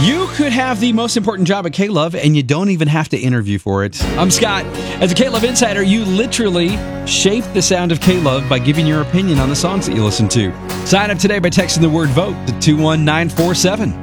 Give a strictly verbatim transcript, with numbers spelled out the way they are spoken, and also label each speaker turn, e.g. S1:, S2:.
S1: You could have the most important job at K-Love, and you don't even have to interview for it. I'm Scott. As a K-Love insider, you literally shape the sound of K-Love by giving your opinion on the songs that you listen to. Sign up today by texting the word VOTE to two one nine four seven.